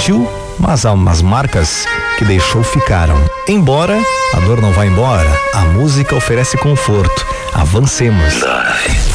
partiu, mas as marcas que deixou ficaram. Embora a dor não vá embora, a música oferece conforto. Avancemos.